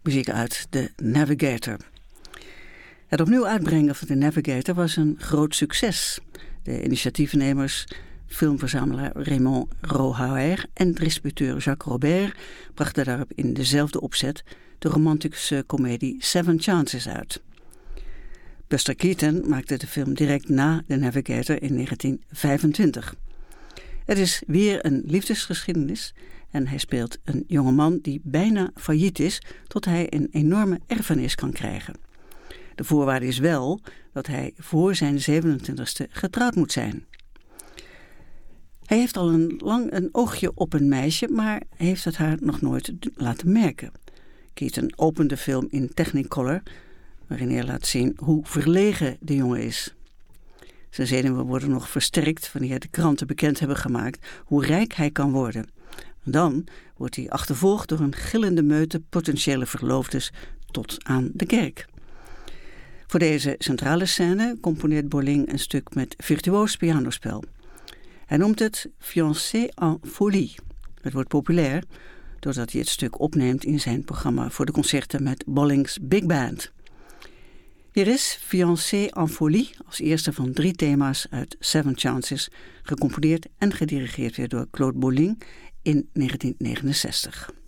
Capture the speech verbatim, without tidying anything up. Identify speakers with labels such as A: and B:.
A: muziek uit The Navigator. Het opnieuw uitbrengen van The Navigator was een groot succes. De initiatiefnemers, filmverzamelaar Raymond Rohauer en distributeur Jacques Robert brachten daarop in dezelfde opzet de romantische komedie Seven Chances uit. Buster Keaton maakte de film direct na The Navigator in negentien vijfentwintig. Het is weer een liefdesgeschiedenis en hij speelt een jongeman die bijna failliet is tot hij een enorme erfenis kan krijgen. De voorwaarde is wel dat hij voor zijn zevenentwintigste getrouwd moet zijn. Hij heeft al een lang een oogje op een meisje, maar heeft het haar nog nooit laten merken. Keaton opent de film in Technicolor, waarin hij laat zien hoe verlegen de jongen is. Zijn zenuwen worden nog versterkt wanneer de kranten bekend hebben gemaakt hoe rijk hij kan worden. En dan wordt hij achtervolgd door een gillende meute potentiële verloofdes tot aan de kerk. Voor deze centrale scène componeert Bolling een stuk met virtuoos pianospel. Hij noemt het Fiancé en folie. Het wordt populair doordat hij het stuk opneemt in zijn programma voor de concerten met Bolling's Big Band. Hier is Fiancé en folie als eerste van drie thema's uit Seven Chances, gecomponeerd en gedirigeerd weer door Claude Bolling in negentien negenenzestig.